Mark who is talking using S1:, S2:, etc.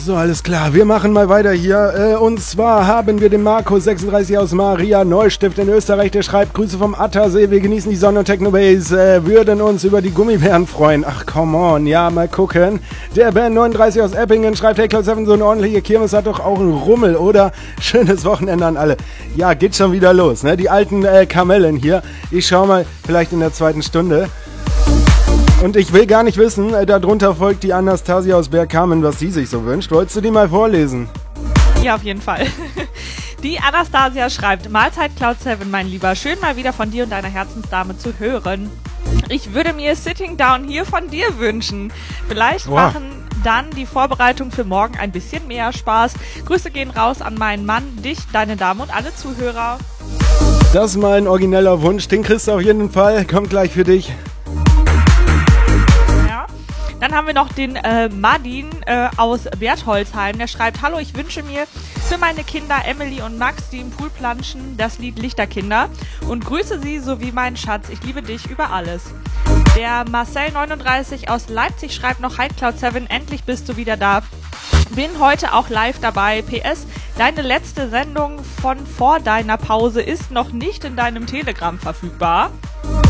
S1: So, alles klar, wir machen mal weiter hier. Und zwar haben wir den Marco 36 aus Maria Neustift in Österreich, der schreibt: Grüße vom Attersee, wir genießen die Sonne und Technobase, würden uns über die Gummibären freuen. Ach, come on, ja, mal gucken. Der Ben 39 aus Eppingen schreibt: Hey Cloud 7, so eine ordentliche Kirmes hat doch auch einen Rummel, oder? Schönes Wochenende an alle. Ja, geht schon wieder los, ne? Die alten Kamellen hier. Ich schau mal, vielleicht in der zweiten Stunde. Und ich will gar nicht wissen, darunter folgt die Anastasia aus Bergkamen, was sie sich so wünscht. Wolltest du die mal vorlesen?
S2: Ja, auf jeden Fall. Die Anastasia schreibt: Mahlzeit Cloud 7, mein Lieber. Schön mal wieder von dir und deiner Herzensdame zu hören. Ich würde mir Sitting Down hier von dir wünschen. Vielleicht machen dann die Vorbereitungen für morgen ein bisschen mehr Spaß. Grüße gehen raus an meinen Mann, dich, deine Dame und alle Zuhörer.
S1: Das ist mal ein origineller Wunsch. Den kriegst du auf jeden Fall. Kommt gleich für dich.
S2: Dann haben wir noch den Madin aus Bertholzheim, der schreibt: Hallo, ich wünsche mir für meine Kinder Emily und Max, die im Pool planschen, das Lied Lichterkinder und grüße sie sowie meinen Schatz. Ich liebe dich über alles. Der Marcel 39 aus Leipzig schreibt noch: Hi Cloud 7, endlich bist du wieder da. Bin heute auch live dabei. PS, deine letzte Sendung von vor deiner Pause ist noch nicht in deinem Telegram verfügbar.